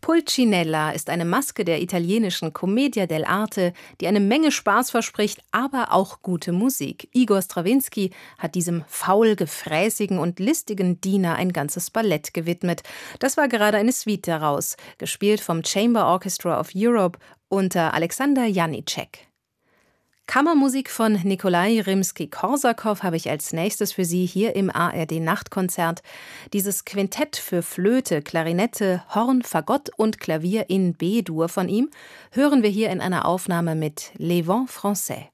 Pulcinella ist eine Maske der italienischen Commedia dell'arte, die eine Menge Spaß verspricht, aber auch gute Musik. Igor Strawinsky hat diesem faul gefräßigen und listigen Diener ein ganzes Ballett gewidmet. Das war gerade eine Suite daraus, gespielt vom Chamber Orchestra of Europe unter Alexander Janicek. Kammermusik von Nikolai Rimski-Korsakow habe ich als nächstes für Sie hier im ARD-Nachtkonzert. Dieses Quintett für Flöte, Klarinette, Horn, Fagott und Klavier in B-Dur von ihm hören wir hier in einer Aufnahme mit Les Vents Français.